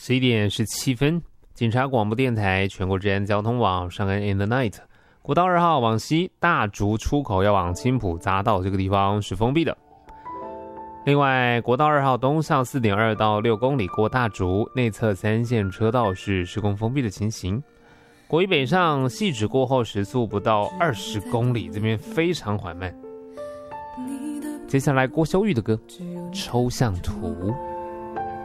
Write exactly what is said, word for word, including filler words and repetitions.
十一点十七分，警察广播电台全国治安交通网上岸 In the Night， 国道二号往西大竹出口要往青埔匝道这个地方是封闭的。另外，国道二号东向 四点二 到六公里过大竹，内侧三线车道是施工封闭的情形。国一北上汐止过后时速不到二十公里，这边非常缓慢。接下来郭修玉的歌《抽象图》。